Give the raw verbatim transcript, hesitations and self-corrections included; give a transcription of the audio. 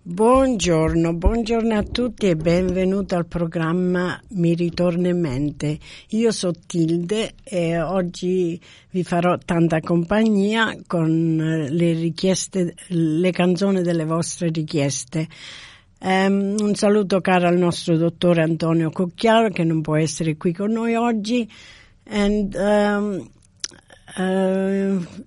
Buongiorno, buongiorno a tutti e benvenuto al programma Mi ritorna in mente. Io sono Tilde e oggi vi farò tanta compagnia con le richieste, le canzoni delle vostre richieste. Um, un saluto caro al nostro dottore Antonio Cocchiaro che non può essere qui con noi oggi. And, um, Uh,